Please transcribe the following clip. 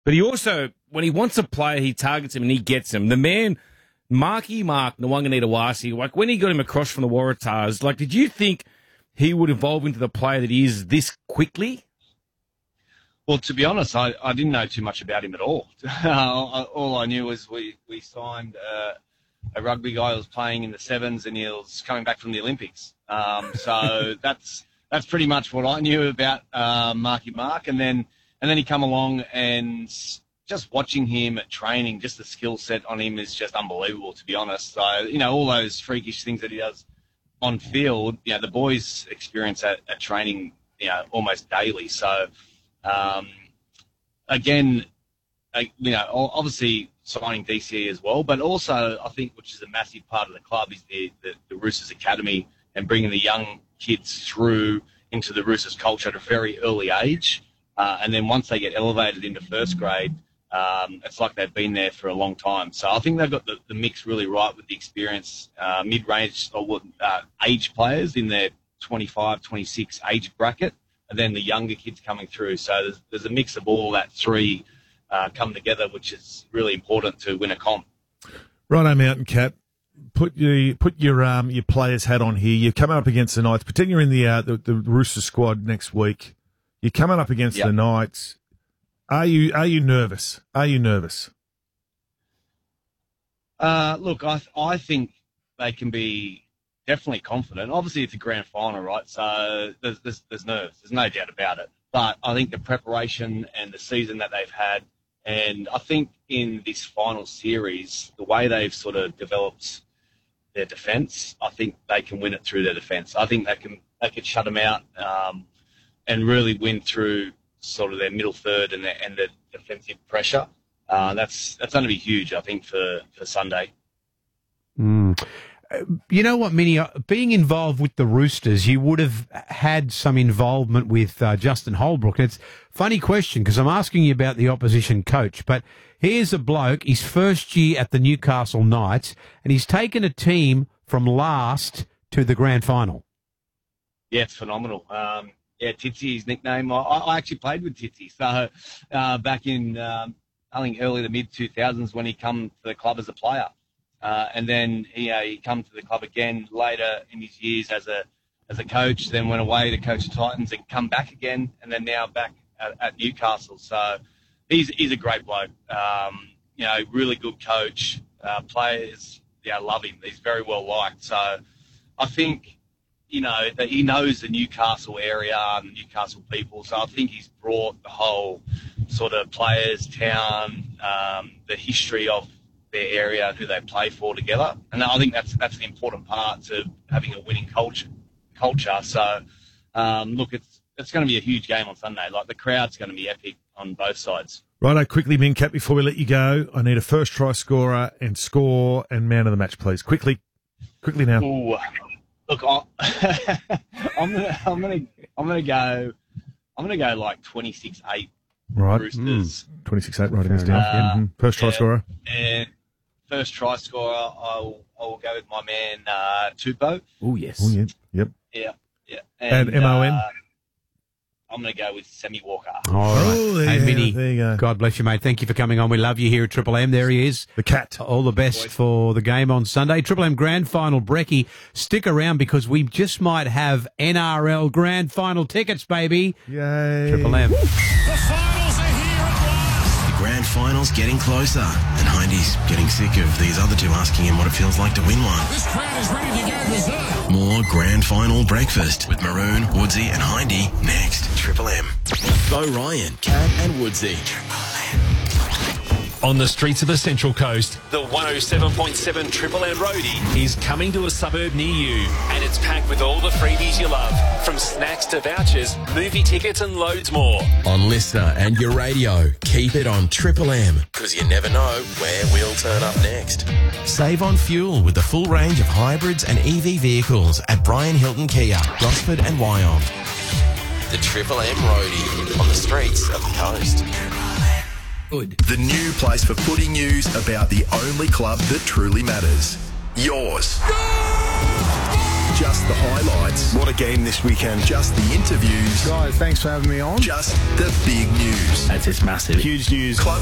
But he also, when he wants a player, he targets him and he gets him. The man, Marky Mark, Nwanganita-Wasi, like when he got him across from the Waratahs, like did you think he would evolve into the player that he is this quickly? Well, to be honest, I didn't know too much about him at all. All I knew was we signed a rugby guy who was playing in the sevens and he was coming back from the Olympics. So that's pretty much what I knew about Marky Mark. And then he come along and just watching him at training, just the skill set on him is just unbelievable, to be honest. So, all those freakish things that he does on field, the boys experience at training, almost daily. So, again, obviously signing DCE as well, but also I think, which is a massive part of the club, is the Roosters Academy and bringing the young kids through into the Roosters culture at a very early age. And then once they get elevated into first grade, it's like they've been there for a long time. So I think they've got the mix really right with the experience, mid-range age players in their 25, 26 age bracket, and then the younger kids coming through. So there's a mix of all that three come together, which is really important to win a comp. Righto, Mountain Cat. Put your player's hat on here. You're coming up against the Knights. Pretend you're in the Roosters squad next week. You're coming up against the Knights. Are you nervous? Are you nervous? Look, I think they can be definitely confident. Obviously, it's a grand final, right? So there's nerves. There's no doubt about it. But I think the preparation and the season that they've had, and I think in this final series, the way they've sort of developed their defence, I think they can win it through their defence. I think they can shut them out and really win through sort of their middle third and the defensive pressure. That's going to be huge, I think, for Sunday. You know what, Minnie? Being involved with the Roosters, you would have had some involvement with Justin Holbrook. And it's a funny question because I'm asking you about the opposition coach, but here's a bloke, his first year at the Newcastle Knights, and he's taken a team from last to the grand final. Yeah, it's phenomenal. Titsy, his nickname. I actually played with Titsy. So back in, I think, early to mid-2000s when he come to the club as a player. And then he come to the club again later in his years as a coach, then went away to coach the Titans and come back again, and then now back at Newcastle. So he's a great bloke. Really good coach. Players, love him. He's very well liked. So I think, that he knows the Newcastle area and the Newcastle people. So I think he's brought the whole sort of players, town, the history of their area and who they play for together. And I think that's an important part to having a winning culture. So, look, it's going to be a huge game on Sunday. Like, the crowd's going to be epic on both sides. Righto, quickly, Mincat, before we let you go, I need a first try scorer and score and man of the match, please. Quickly now. Ooh. Look, I'm gonna go like 26-8. Right. Roosters. 26-8, writing this down. First try scorer. And first try scorer, I'll go with my man Tupou. Oh, yes. Oh, yeah. Yep. Yeah. And MON? I'm going to go with Sammy Walker. All right. Hey, Minnie, there you go. God bless you, mate. Thank you for coming on. We love you here at Triple M. There he is. The cat. All the best for the game on Sunday. Triple M Grand Final. Brecky, stick around because we just might have NRL Grand Final tickets, baby. Yay. Triple M. The finals are here at last. The grand final's getting closer, and Hindy's getting sick of these other two asking him what it feels like to win one. This crowd is ready to go berserk. More grand final breakfast with Maroon, Woodsy and Hindy next. Triple M. Bo Ryan, Cat and Woodsy. On the streets of the Central Coast, the 107.7 Triple M Roadie is coming to a suburb near you. And it's packed with all the freebies you love, from snacks to vouchers, movie tickets and loads more. On Listener and your radio, keep it on Triple M, because you never know where we'll turn up next. Save on fuel with the full range of hybrids and EV vehicles at Brian Hilton Kia, Gosford and Wyong. The Triple M Roadie on the streets of the coast. Good. The new place for footy news about the only club that truly matters. Yours. just the highlights. What a game this weekend. Just the interviews. Guys, thanks for having me on. Just the big news. That's just massive. Huge news. Club